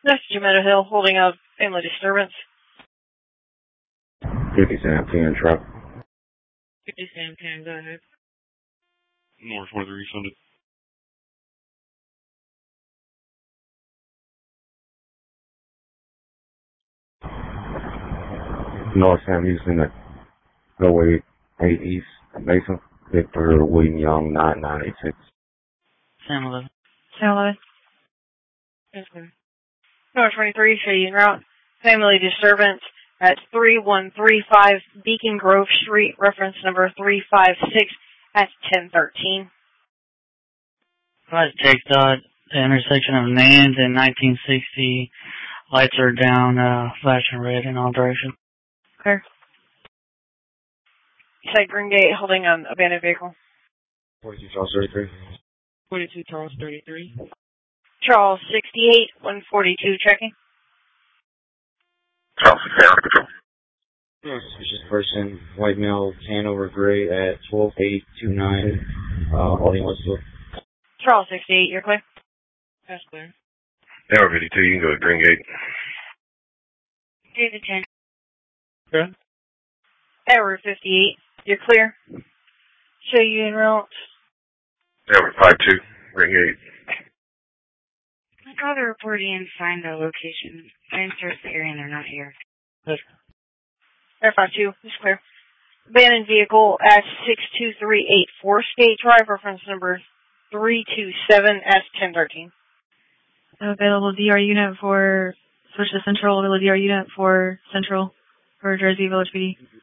Next to Meadow Hill, holding a family disturbance. 50 Sam 10 truck. 50 Sam 10, go ahead. North 23 funded. North Sam Houston at Go 8 East Mason. Victor William Young 9986. Sam 11. Sam 11. Yes, sir. North 23, Shady en route. Family disturbance at 3135 Beacon Grove Street, reference number 356 at 1013. Right, take dot, the intersection of Nans and 1960. Lights are down, flashing red in all directions. Clear. Side Green Gate, holding an abandoned vehicle. 42 Charles 33. 42 Charles 33. Charles 68, 142, checking. Charles 68. Suspicious person, white male, tan over gray at 12829, holding Westfield. Charles 68, you're clear. That's clear. Tower 52, you can go to Green Gate. David 10. Good. Tower 58, you're clear. Show you en route. Tower 52, Green Gate. My father reported in find the location. I didn't search the area and they're not here. Good. Air 52, it's clear. Abandoned vehicle at 62384 State Drive, reference number 327 S1013. Available DR unit for, switch to Central, available DR unit for Central for Jersey Village PD.